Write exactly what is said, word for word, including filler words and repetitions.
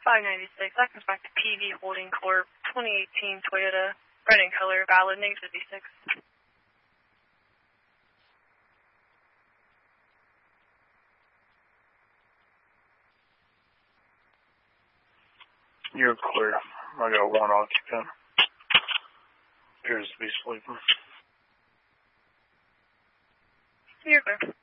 five ninety-six. That comes back to P V Holding Corp, twenty eighteen Toyota, red in color, valid, negative fifty-six. You're clear. I got one occupant. Appears to be sleeping. You're clear.